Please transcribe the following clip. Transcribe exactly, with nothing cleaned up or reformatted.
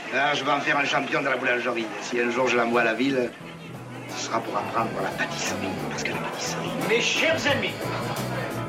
Ah, je vais en faire un champion de la boulangerie. Si un jour je l'envoie à la ville, ce sera pour apprendre la pâtisserie. Parce que la pâtisserie... Mes chers amis,